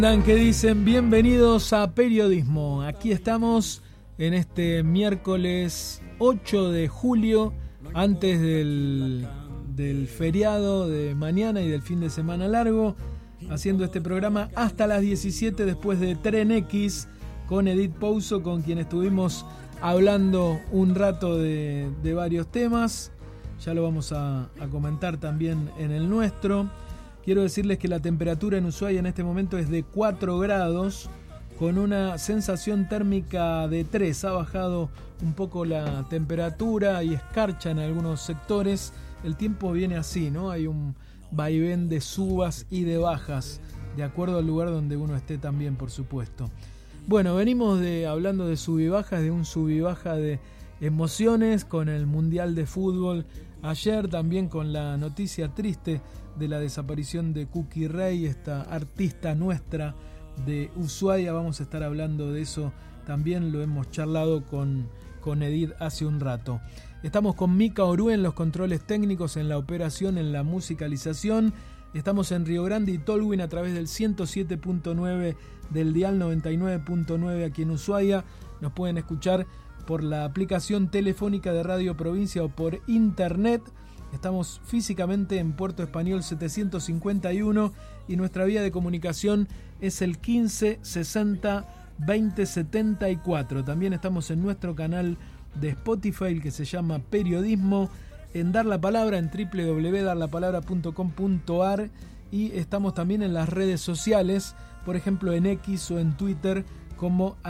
¿Qué dicen? Bienvenidos a Periodismo. Aquí estamos en este miércoles 8 de julio, antes del feriado de mañana y del fin de semana largo, haciendo este programa hasta las 17 después de Tren X con Edith Pouso, con quien estuvimos hablando un rato de varios temas. Ya lo vamos a comentar también en el nuestro. Quiero decirles que la temperatura en Ushuaia en este momento es de 4 grados, con una sensación térmica de 3. Ha bajado un poco la temperatura y escarcha en algunos sectores. El tiempo viene así, ¿no? Hay un vaivén de subas y de bajas, de acuerdo al lugar donde uno esté también, por supuesto. Bueno, venimos hablando de sub y bajas, de un sub y baja de emociones con el Mundial de Fútbol. Ayer también con la noticia triste de la desaparición de Cookie Rey, esta artista nuestra de Ushuaia. Vamos a estar hablando de eso también, lo hemos charlado con Edith hace un rato. Estamos con Mica Orú en los controles técnicos, en la operación, en la musicalización. Estamos en Río Grande y Tolwyn a través del 107.9 del dial 99.9 aquí en Ushuaia. Nos pueden escuchar por la aplicación telefónica de Radio Provincia o por internet. Estamos físicamente en Puerto Español 751 y nuestra vía de comunicación es el 15 60 20 74. También estamos en nuestro canal de Spotify que se llama Periodismo, en Dar la Palabra, en www.darlapalabra.com.ar, y estamos también en las redes sociales, por ejemplo en X o en Twitter como